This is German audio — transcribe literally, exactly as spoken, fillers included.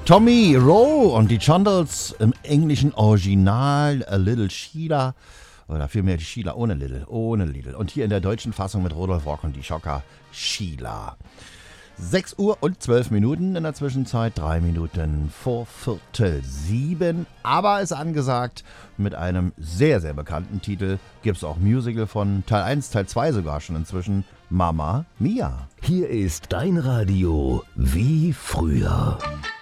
Tommy Rowe und die Chondals im englischen Original A Little Sheila. Oder vielmehr die Sheila ohne Little, ohne Little. Und hier in der deutschen Fassung mit Rudolf Rock und die Schocker Sheila. sechs Uhr und zwölf Minuten in der Zwischenzeit, drei Minuten vor Viertel sieben. Aber ist angesagt, mit einem sehr, sehr bekannten Titel gibt es auch Musical von Teil eins, Teil zwei sogar schon inzwischen, Mamma Mia. Hier ist dein Radio wie früher.